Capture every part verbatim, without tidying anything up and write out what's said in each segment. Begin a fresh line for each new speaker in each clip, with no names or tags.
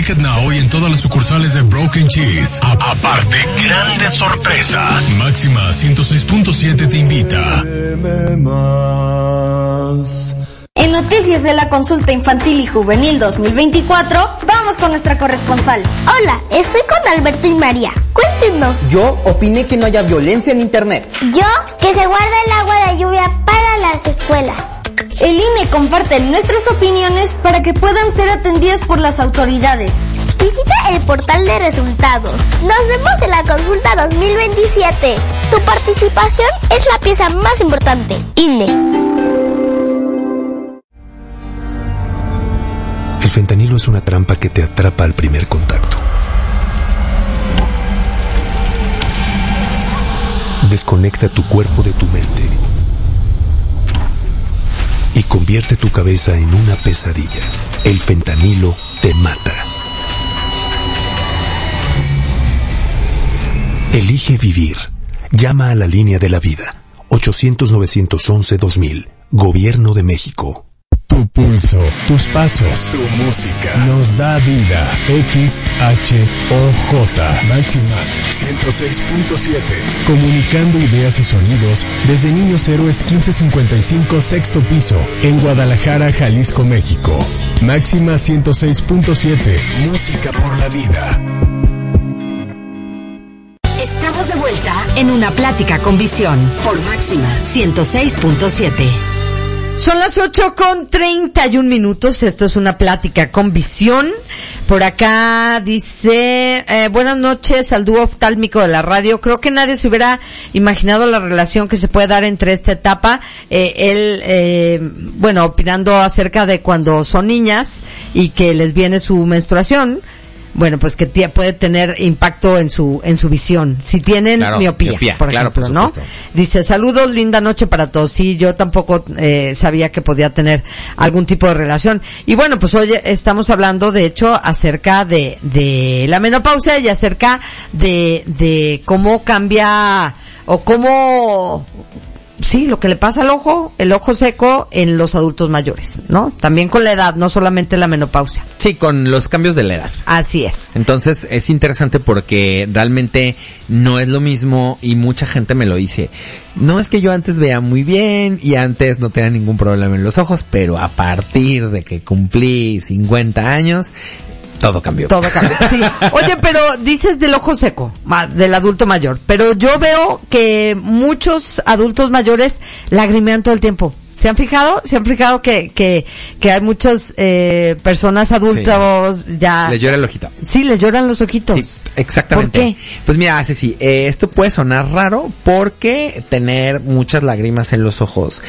Ticket Now y en todas las sucursales de Broken Cheese. A- aparte, grandes sorpresas. Máxima ciento seis punto siete te invita.
En Noticias de la Consulta Infantil y Juvenil dos mil veinticuatro, vamos con nuestra corresponsal.
Hola, estoy con Alberto y María. Cuéntenos.
Yo opiné que no haya violencia en internet.
Yo, que se guarda el agua de lluvia para las escuelas.
El I N E comparte nuestras opiniones para que puedan ser atendidas por las autoridades.
Visita el portal de resultados. Nos vemos en la consulta dos mil veintisiete. Tu participación es la pieza más importante. I N E.
El fentanilo es una trampa que te atrapa al primer contacto. Desconecta tu cuerpo de tu mente y convierte tu cabeza en una pesadilla. El fentanilo te mata. Elige vivir. Llama a la línea de la vida. ochocientos, novecientos once, dos mil. Gobierno de México.
Tu pulso, tus pasos, tu música nos da vida. X H O J Máxima ciento seis punto siete. Comunicando ideas y sonidos desde Niños Héroes quince cincuenta y cinco, sexto piso, en Guadalajara, Jalisco, México. Máxima ciento seis punto siete. Música por la vida.
Estamos de vuelta en Una Plática con Visión por Máxima ciento seis punto siete.
Son las ocho con treinta y un minutos. Esto es Una Plática con Visión. Por acá dice, eh, buenas noches al dúo oftálmico de la radio. Creo que nadie se hubiera imaginado la relación que se puede dar entre esta etapa. Eh, él, eh, bueno, opinando acerca de cuando son niñas y que les viene su menstruación. Bueno, pues que t- puede tener impacto en su en su visión. Si tienen
claro,
miopía,
miopía,
por
claro,
ejemplo,
por
¿no?
supuesto.
Dice, saludos, linda noche para todos. Sí, yo tampoco eh, sabía que podía tener algún tipo de relación. Y bueno, pues hoy estamos hablando, de hecho, acerca de de la menopausia y acerca de de cómo cambia o cómo... Sí, lo que le pasa al ojo, el ojo seco en los adultos mayores, ¿no? También con la edad, no solamente la menopausia.
Sí, con los cambios de la edad.
Así es.
Entonces es interesante porque realmente no es lo mismo y mucha gente me lo dice. No, es que yo antes veía muy bien y antes no tenía ningún problema en los ojos, pero a partir de que cumplí cincuenta años... Todo cambió.
Todo cambió, sí. Oye, pero dices del ojo seco, del adulto mayor, pero yo veo que muchos adultos mayores lagrimean todo el tiempo. ¿Se han fijado? ¿Se han fijado que que que hay muchas eh, personas adultos sí. ya...
Les llora el ojito.
Sí, les lloran los ojitos.
Sí, exactamente.
¿Por qué?
Pues mira, Ceci, eh, esto puede sonar raro porque tener muchas lágrimas en los ojos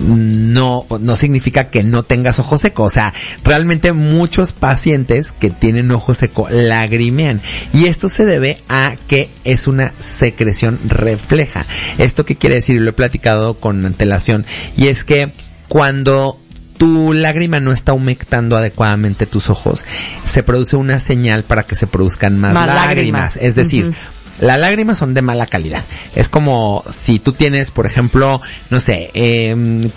no no significa que no tengas ojo seco. O sea, realmente muchos pacientes que tienen ojo seco lagrimean. Y esto se debe a que es una secreción refleja. ¿Esto qué quiere decir? Lo he platicado con antelación. Y es que cuando tu lágrima no está humectando adecuadamente tus ojos, se produce una señal para que se produzcan más, más lágrimas. lágrimas. Es decir, uh-huh. las lágrimas son de mala calidad. Es como si tú tienes, por ejemplo, no sé, eh,